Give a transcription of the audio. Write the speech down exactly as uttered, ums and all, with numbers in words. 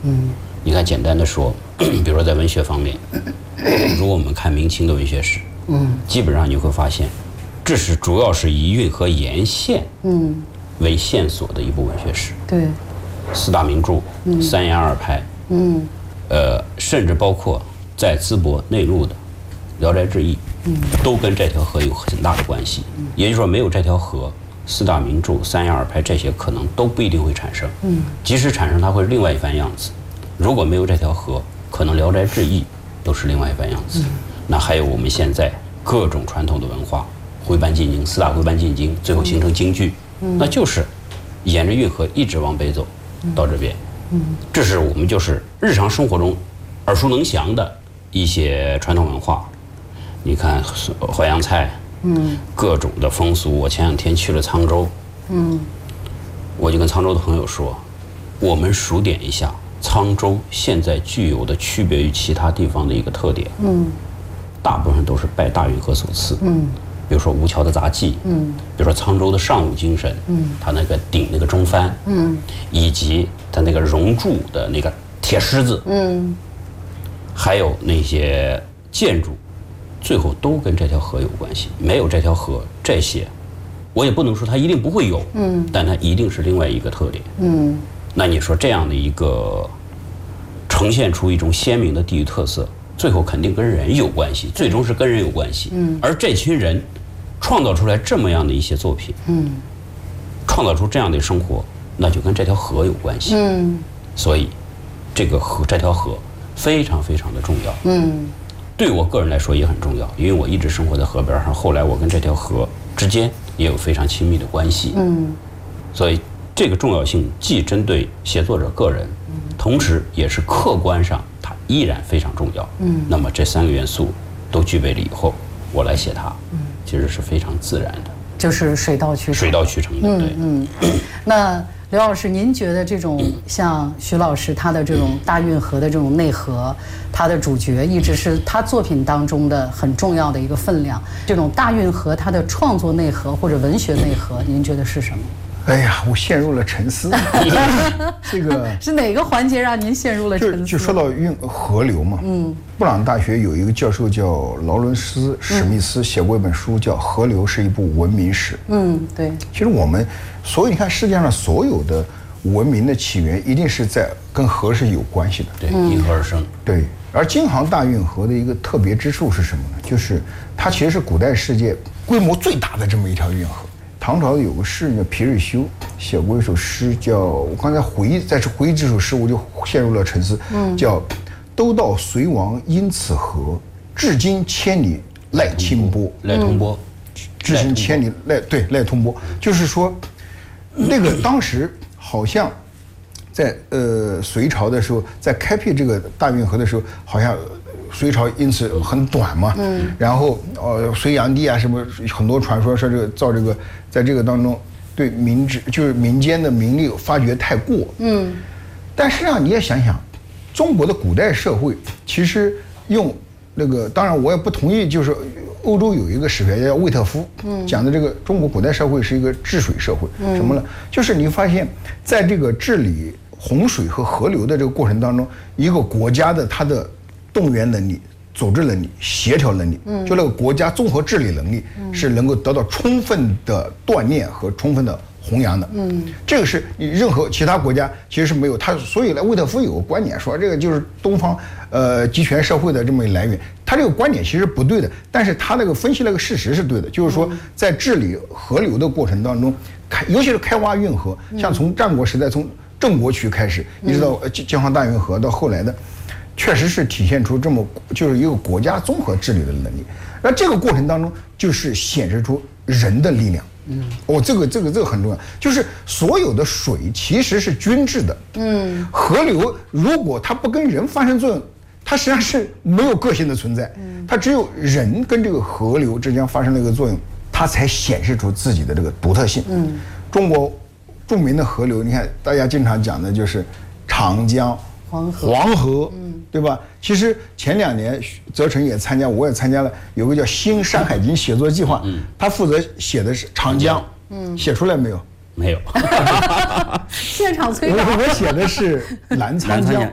嗯，你看，简单的说，比如说在文学方面，如果我们看明清的文学史，嗯，基本上你会发现，这是主要是以运河沿线，嗯，为线索的一部文学史。 对， 四大名著，嗯，三言二拍，嗯，呃，甚至包括在淄博内陆的《聊斋志异》，嗯，都跟这条河有很大的关系。嗯，也就是说，没有这条河，四大名著、三言二拍这些可能都不一定会产生。嗯，即使产生，它会是另外一番样子。如果没有这条河，可能《聊斋志异》都是另外一番样子。嗯，那还有我们现在各种传统的文化，徽班进京，四大徽班进京，最后形成京剧，嗯，那就是沿着运河一直往北走，到这边。嗯，这是我们就是日常生活中耳熟能详的一些传统文化。你看淮扬菜，嗯，各种的风俗。我前两天去了沧州，嗯，我就跟沧州的朋友说，我们数点一下沧州现在具有的区别于其他地方的一个特点，嗯，大部分都是拜大运河所赐，嗯，比如说吴桥的杂技，嗯，比如说沧州的尚武精神，嗯，它那个顶那个中帆，嗯，以及它那个熔铸的那个铁狮子，嗯，还有那些建筑，最后都跟这条河有关系。没有这条河，这些我也不能说它一定不会有，嗯，但它一定是另外一个特点，嗯。那你说这样的一个呈现出一种鲜明的地域特色，最后肯定跟人有关系，最终是跟人有关系。嗯，而这群人创造出来这么样的一些作品，嗯，创造出这样的生活，那就跟这条河有关系。嗯，所以这个河这条河非常非常的重要。嗯，对我个人来说也很重要，因为我一直生活在河边上，后来我跟这条河之间也有非常亲密的关系。嗯，所以这个重要性既针对写作者个人，同时也是客观上它依然非常重要。嗯，那么这三个元素都具备了以后，我来写它，嗯，其实是非常自然的， 就是水到渠成。 水到渠成的，对。 嗯嗯。那刘老师，您觉得这种像徐老师他的这种大运河的这种内核，他的主角一直是他作品当中的很重要的一个分量。这种大运河它的创作内核或者文学内核，您觉得是什么？ 哎呀，我陷入了沉思。这个是哪个环节让您陷入了沉思？ 就就说到运河流嘛，嗯，布朗大学有一个教授叫劳伦斯·史密斯，写过一本书叫《河流是一部文明史》。嗯， 对。 其实我们所有你看世界上所有的文明的起源，一定是在跟河是有关系的。 对，因河而生。 对。而京杭大运河的一个特别之处是什么呢？就是它其实是古代世界规模最大的这么一条运河。唐朝有个诗人叫皮日休，写过一首诗叫，我刚才回忆，再次回忆这首诗，我就陷入了沉思，嗯，叫“都道隋王因此河，至今千里赖清波”。 赖通波， 至今千里赖对赖通波，就是说，那个当时好像在呃隋朝的时候，在开辟这个大运河的时候，好像隋朝因此很短嘛，嗯，然后呃隋炀帝啊什么很多传说说这个造这个在这个当中对民脂就是民间的民力发掘太过，嗯，但实际上你也想想，中国的古代社会其实用那个，当然我也不同意，就是欧洲有一个史学家叫魏特夫，嗯，讲的这个中国古代社会是一个治水社会，嗯，什么呢？就是你发现在这个治理洪水和河流的这个过程当中，一个国家的它的动员能力、组织能力、协调能力，嗯，就那个国家综合治理能力，嗯，是能够得到充分的锻炼和充分的弘扬的，嗯，这个是你任何其他国家其实是没有。他所以呢，魏特夫有个观点说，这个就是东方呃集权社会的这么一来源。他这个观点其实不对的，但是他那个分析那个事实是对的，就是说在治理河流的过程当中，开尤其是开挖运河，像从战国时代从郑国渠开始，一直到京杭大运河到后来的。确实是体现出这么就是一个国家综合治理的能力，那这个过程当中就是显示出人的力量。嗯，哦，这个这个这个很重要，就是所有的水其实是均质的。嗯，河流如果它不跟人发生作用，它实际上是没有个性的存在。嗯，它只有人跟这个河流之间发生了一个作用，它才显示出自己的这个独特性。嗯，中国著名的河流，你看大家经常讲的就是长江。 黄河， 黄河，嗯，对吧？其实前两年泽成也参加，我也参加了，有个叫新山海经写作计划，嗯，他负责写的是长江，嗯，写出来没有？ 没有。 现场催稿。 我我写的是澜沧江，